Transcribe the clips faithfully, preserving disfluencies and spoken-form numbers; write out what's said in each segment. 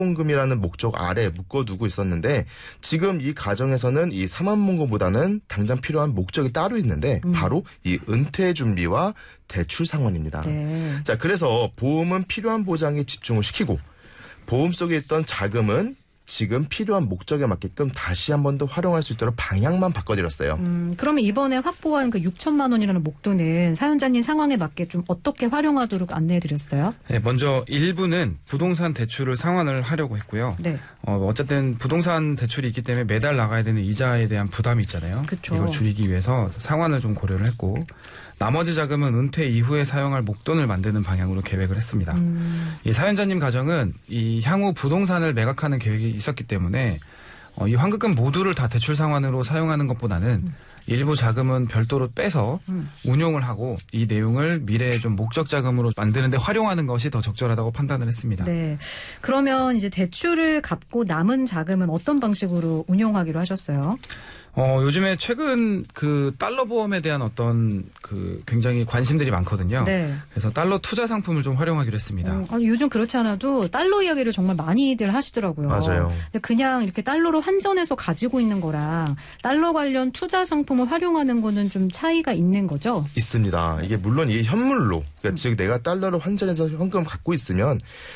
보험금이라는 목적 아래 묶어두고 있었는데 지금 이 가정에서는 이 사망보험금보다는 당장 필요한 목적이 따로 있는데 음. 바로 이 은퇴 준비와 대출 상환입니다. 네. 자, 그래서 보험은 필요한 보장에 집중을 시키고 보험 속에 있던 자금은 지금 필요한 목적에 맞게끔 다시 한 번 더 활용할 수 있도록 방향만 바꿔드렸어요. 음, 그러면 이번에 확보한 그 육천만 원이라는 목돈은 사연자님 상황에 맞게 좀 어떻게 활용하도록 안내해드렸어요? 네, 먼저 일부는 부동산 대출을 상환을 하려고 했고요. 네. 어, 어쨌든 부동산 대출이 있기 때문에 매달 나가야 되는 이자에 대한 부담이 있잖아요. 그쵸. 이걸 줄이기 위해서 상환을 좀 고려를 했고 나머지 자금은 은퇴 이후에 사용할 목돈을 만드는 방향으로 계획을 했습니다. 음. 이 사연자님 가정은 이 향후 부동산을 매각하는 계획이 있었기 때문에 어, 이 환급금 모두를 다 대출 상환으로 사용하는 것보다는 음. 일부 자금은 별도로 빼서 음. 운용을 하고 이 내용을 미래에 좀 목적 자금으로 만드는 데 활용하는 것이 더 적절하다고 판단을 했습니다. 네. 그러면 이제 대출을 갚고 남은 자금은 어떤 방식으로 운용하기로 하셨어요? 어, 요즘에 최근 그 달러 보험에 대한 어떤 그 굉장히 관심들이 많거든요. 네. 그래서 달러 투자 상품을 좀 활용하기로 했습니다. 어, 아니, 요즘 그렇지 않아도 달러 이야기를 정말 많이들 하시더라고요. 맞아요. 근데 그냥 이렇게 달러로 환전해서 가지고 있는 거랑 달러 관련 투자 상품을 활용하는 거는 좀 차이가 있는 거죠? 있습니다. 이게 물론 이게 현물로, 그러니까 음. 즉 내가 달러를 환전해서 현금을 갖고 있으면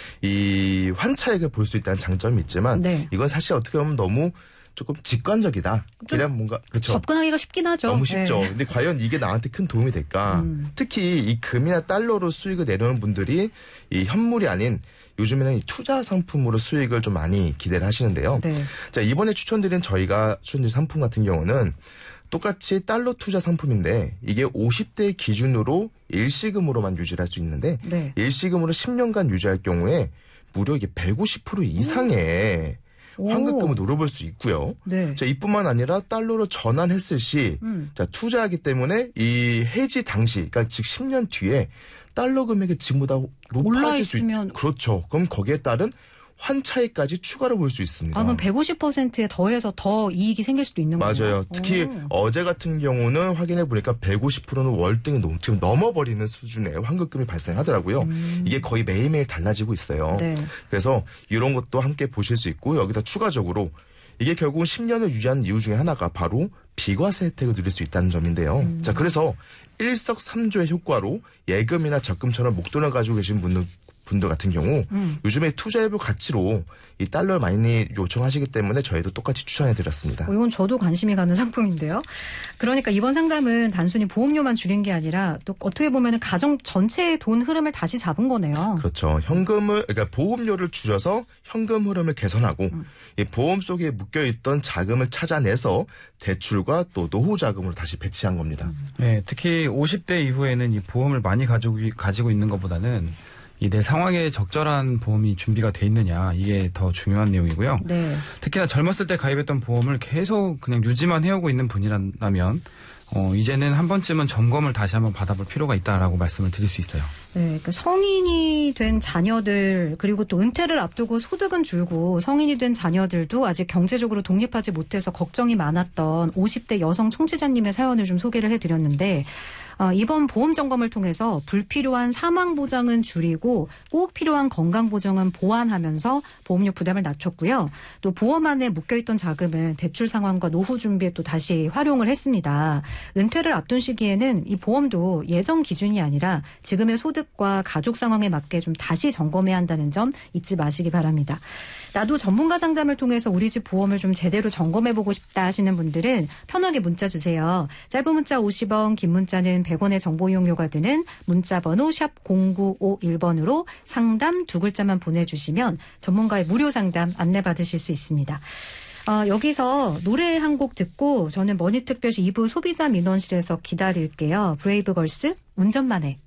이 환차익을 볼 수 있다는 장점이 있지만 네. 이건 사실 어떻게 보면 너무 조금 직관적이다. 그냥 뭔가 그쵸? 접근하기가 쉽긴 하죠. 너무 쉽죠. 네. 근데 과연 이게 나한테 큰 도움이 될까? 음. 특히 이 금이나 달러로 수익을 내려는 분들이 이 현물이 아닌 요즘에는 이 투자 상품으로 수익을 좀 많이 기대를 하시는데요. 네. 자, 이번에 추천드린 저희가 추천드린 상품 같은 경우는 똑같이 달러 투자 상품인데 이게 오십 대 기준으로 일시금으로만 유지를 할 수 있는데 네. 일시금으로 십 년간 유지할 경우에 무려 이게 백오십 퍼센트 이상의 오. 환급금을 노려볼 수 있고요. 네. 자, 이뿐만 아니라 달러로 전환했을 시 음. 자, 투자하기 때문에 이 해지 당시, 그러니까 즉 십 년 뒤에 달러 금액이 지금보다 높아질 수 있... 그렇죠. 그럼 거기에 따른 환차익까지 추가로 볼 수 있습니다. 아, 그럼 백오십 퍼센트에 더해서 더 이익이 생길 수도 있는 거예요? 맞아요. 특히 오. 어제 같은 경우는 확인해 보니까 백오십 퍼센트는 월등히 넘, 지금 넘어버리는 수준의 환급금이 발생하더라고요. 음. 이게 거의 매일매일 달라지고 있어요. 네. 그래서 이런 것도 함께 보실 수 있고 여기다 추가적으로 이게 결국은 십 년을 유지하는 이유 중에 하나가 바로 비과세 혜택을 누릴 수 있다는 점인데요. 음. 자, 그래서 일석삼조의 효과로 예금이나 적금처럼 목돈을 가지고 계신 분들 분들 같은 경우 음. 요즘에 투자해볼 가치로 이 달러를 많이 요청하시기 때문에 저희도 똑같이 추천해드렸습니다. 어, 이건 저도 관심이 가는 상품인데요. 그러니까 이번 상담은 단순히 보험료만 줄인 게 아니라 또 어떻게 보면 가정 전체의 돈 흐름을 다시 잡은 거네요. 그렇죠. 현금을 그러니까 보험료를 줄여서 현금 흐름을 개선하고 음. 이 보험 속에 묶여있던 자금을 찾아내서 대출과 또 노후 자금으로 다시 배치한 겁니다. 음. 네, 특히 오십 대 이후에는 이 보험을 많이 가지고 가지고 있는 것보다는 이 내 상황에 적절한 보험이 준비가 돼 있느냐 이게 더 중요한 내용이고요. 네. 특히나 젊었을 때 가입했던 보험을 계속 그냥 유지만 해오고 있는 분이라면 어, 이제는 한 번쯤은 점검을 다시 한번 받아볼 필요가 있다라고 말씀을 드릴 수 있어요. 네, 그러니까 성인이 된 자녀들 그리고 또 은퇴를 앞두고 소득은 줄고 성인이 된 자녀들도 아직 경제적으로 독립하지 못해서 걱정이 많았던 오십 대 여성 청취자님의 사연을 좀 소개를 해드렸는데 어, 이번 보험 점검을 통해서 불필요한 사망 보장은 줄이고 꼭 필요한 건강 보장은 보완하면서 보험료 부담을 낮췄고요. 또 보험 안에 묶여있던 자금은 대출 상환과 노후 준비에 또 다시 활용을 했습니다. 은퇴를 앞둔 시기에는 이 보험도 예전 기준이 아니라 지금의 소득과 가족 상황에 맞게 좀 다시 점검해야 한다는 점 잊지 마시기 바랍니다. 나도 전문가 상담을 통해서 우리 집 보험을 좀 제대로 점검해보고 싶다 하시는 분들은 편하게 문자 주세요. 짧은 문자 오십 원, 긴 문자는 백 원의 정보 이용료가 드는 문자번호 샵 공구오일 번으로 상담 두 글자만 보내주시면 전문가의 무료 상담 안내받으실 수 있습니다. 어, 여기서 노래 한 곡 듣고 저는 머니특별시 이 부 소비자 민원실에서 기다릴게요. 브레이브걸스 운전만 해.